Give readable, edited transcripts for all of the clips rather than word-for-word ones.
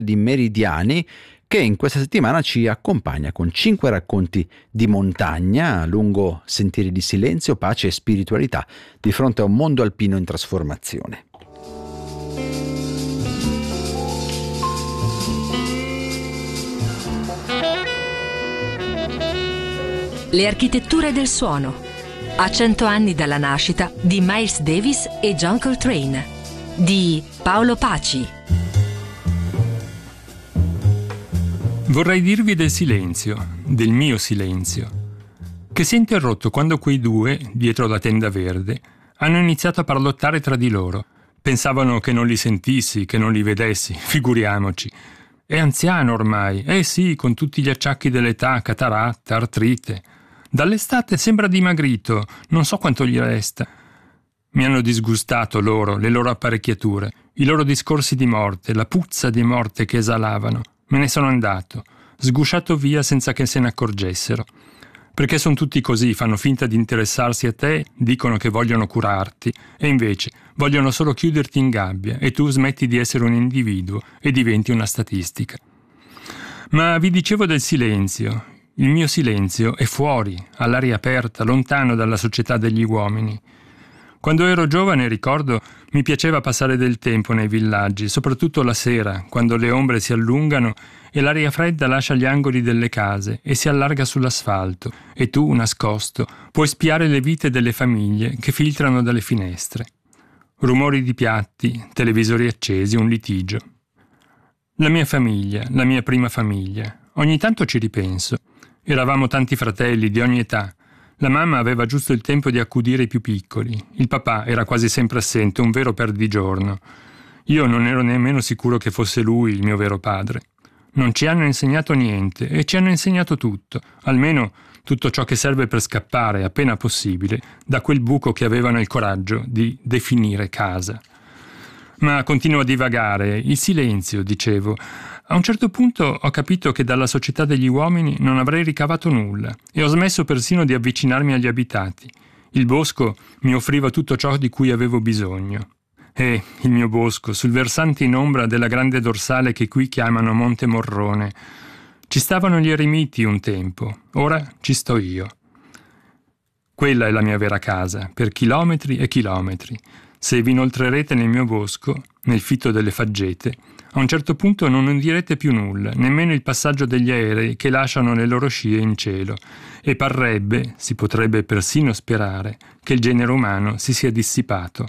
di Meridiani, che in questa settimana ci accompagna con 5 racconti di montagna lungo sentieri di silenzio, pace e spiritualità di fronte a un mondo alpino in trasformazione. Le architetture del suono. A 100 anni dalla nascita di Miles Davis e John Coltrane, di Paolo Paci. Vorrei dirvi del silenzio, del mio silenzio, che si è interrotto quando quei due, dietro la tenda verde, hanno iniziato a parlottare tra di loro. Pensavano che non li sentissi, che non li vedessi, figuriamoci. È anziano ormai, sì, con tutti gli acciacchi dell'età, cataratta, artrite. Dall'estate sembra dimagrito, non so quanto gli resta. Mi hanno disgustato loro, le loro apparecchiature, i loro discorsi di morte, la puzza di morte che esalavano. Me ne sono andato, sgusciato via senza che se ne accorgessero. Perché sono tutti così, fanno finta di interessarsi a te, dicono che vogliono curarti, e invece vogliono solo chiuderti in gabbia e tu smetti di essere un individuo e diventi una statistica. Ma vi dicevo del silenzio. Il mio silenzio è fuori, all'aria aperta, lontano dalla società degli uomini. Quando ero giovane, ricordo, mi piaceva passare del tempo nei villaggi, soprattutto la sera, quando le ombre si allungano e l'aria fredda lascia gli angoli delle case e si allarga sull'asfalto, e tu, nascosto, puoi spiare le vite delle famiglie che filtrano dalle finestre. Rumori di piatti, televisori accesi, un litigio. La mia famiglia, la mia prima famiglia. Ogni tanto ci ripenso. Eravamo tanti fratelli di ogni età. La mamma aveva giusto il tempo di accudire i più piccoli. Il papà era quasi sempre assente, un vero perdigiorno. Io non ero nemmeno sicuro che fosse lui il mio vero padre. Non ci hanno insegnato niente e ci hanno insegnato tutto, almeno tutto ciò che serve per scappare appena possibile da quel buco che avevano il coraggio di definire casa. Ma continuo a divagare. Il silenzio, dicevo. A un certo punto ho capito che dalla società degli uomini non avrei ricavato nulla e ho smesso persino di avvicinarmi agli abitati. Il bosco mi offriva tutto ciò di cui avevo bisogno. Il mio bosco, sul versante in ombra della grande dorsale che qui chiamano Monte Morrone. Ci stavano gli eremiti un tempo, ora ci sto io. Quella è la mia vera casa, per chilometri e chilometri. Se vi inoltrerete nel mio bosco, nel fitto delle faggete, a un certo punto non udirete più nulla, nemmeno il passaggio degli aerei che lasciano le loro scie in cielo, e parrebbe, si potrebbe persino sperare, che il genere umano si sia dissipato.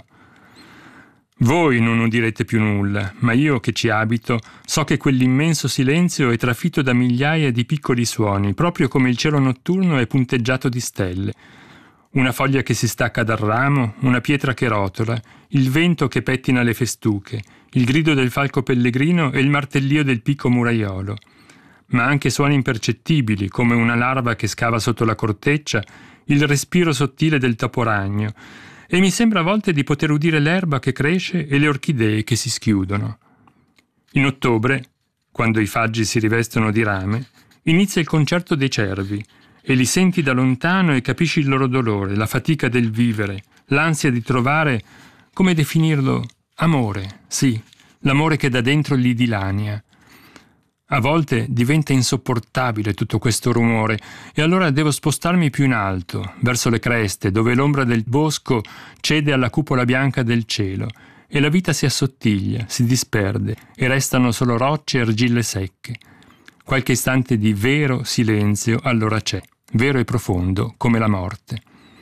Voi non udirete più nulla, ma io che ci abito so che quell'immenso silenzio è trafitto da migliaia di piccoli suoni, proprio come il cielo notturno è punteggiato di stelle. Una foglia che si stacca dal ramo, una pietra che rotola, il vento che pettina le festuche, il grido del falco pellegrino e il martellio del picco muraiolo. Ma anche suoni impercettibili, come una larva che scava sotto la corteccia, il respiro sottile del toporagno, e mi sembra a volte di poter udire l'erba che cresce e le orchidee che si schiudono. In ottobre, quando i faggi si rivestono di rame, inizia il concerto dei cervi, e li senti da lontano e capisci il loro dolore, la fatica del vivere, l'ansia di trovare, come definirlo, amore, sì, l'amore che da dentro li dilania. A volte diventa insopportabile tutto questo rumore e allora devo spostarmi più in alto, verso le creste, dove l'ombra del bosco cede alla cupola bianca del cielo e la vita si assottiglia, si disperde e restano solo rocce e argille secche. Qualche istante di vero silenzio allora c'è, vero e profondo come la morte.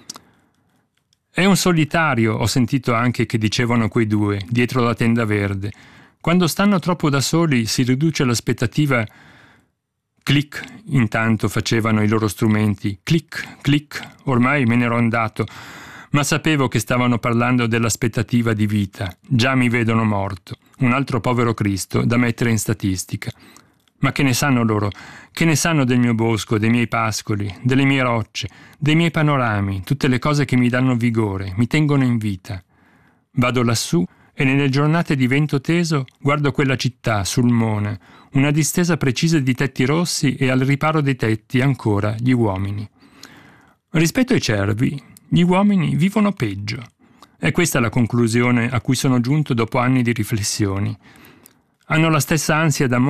È un solitario, ho sentito anche che dicevano quei due, dietro la tenda verde. Quando stanno troppo da soli si riduce l'aspettativa. Clic, intanto facevano i loro strumenti. Clic, clic, ormai me ne ero andato, ma sapevo che stavano parlando dell'aspettativa di vita. Già mi vedono morto, un altro povero Cristo da mettere in statistica. Ma che ne sanno loro? Che ne sanno del mio bosco, dei miei pascoli, delle mie rocce, dei miei panorami, tutte le cose che mi danno vigore, mi tengono in vita. Vado lassù e nelle giornate di vento teso guardo quella città, Sulmona, una distesa precisa di tetti rossi e al riparo dei tetti ancora gli uomini. Rispetto ai cervi, gli uomini vivono peggio. È questa la conclusione a cui sono giunto dopo anni di riflessioni. Hanno la stessa ansia d'amore